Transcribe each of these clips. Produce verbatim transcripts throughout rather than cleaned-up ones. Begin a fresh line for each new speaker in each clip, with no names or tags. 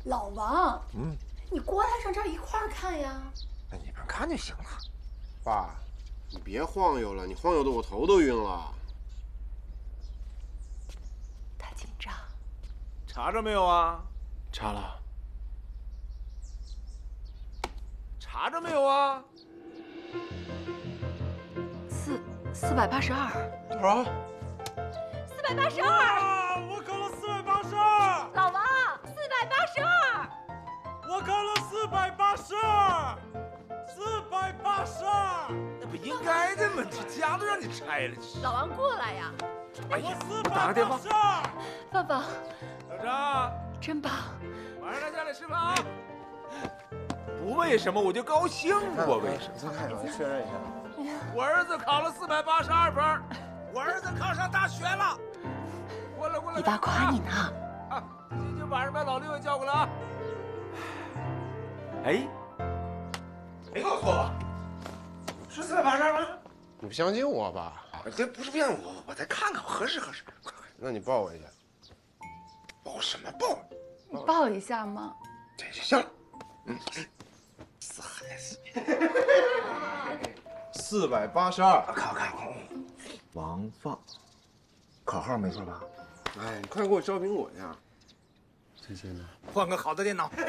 老王，
嗯，
你过来上这儿一块儿看呀。
那你们看就行了。
爸，你别晃悠了，你晃悠的我头都晕了。
他紧张。
查着没有啊？
查了。
查着没有啊？
四四百八十二。
多少？
四百八十二。
我考了四百八十二。
老王，四百八十二。
我考了四百八十二。四百八十二。那不应该的吗？这家都让你拆了。
老王过来呀。
哎呀，打个电话。
爸爸。
小张，
真棒。
晚上来家里吃饭啊。不为什么我就高兴，我为什么？
再看，再确认一下。
我儿子考了四百八十二分，我儿子考上大学了。过来过来，
你爸夸你呢。
啊，今天晚上把老六也叫过来啊。哎，没搞错吧？是四百八十二吗？
你不相信我吧？
这不是骗我，我再看看，核实核实。快快，
那你抱我一下。
抱什么抱？
你抱一下吗？
这就行了。嗯，死孩子。
四百八十二。
看看看。王放，口号没错吧？
哎，你快给我招苹果去。最近呢？
换个好的电脑。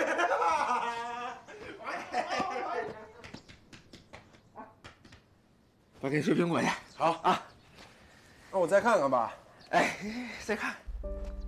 我给你吹苹果去。
好啊。那我再看看吧。
哎，再看。